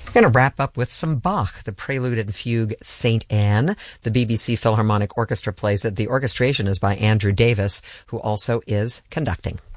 We're going to wrap up with some Bach, the Prelude and Fugue St. Anne. The BBC Philharmonic Orchestra plays it. The orchestration is by Andrew Davis, who also is conducting.